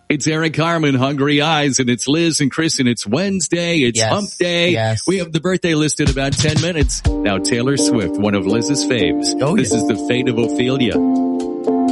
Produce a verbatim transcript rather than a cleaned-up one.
It's Eric Carmen, Hungry Eyes, and it's Liz and Chris, and it's Wednesday. It's yes, Hump Day. Yes. We have the birthday list in about ten minutes. Now, Taylor Swift, one of Liz's faves. Oh, this yeah. is The Fate of Ophelia.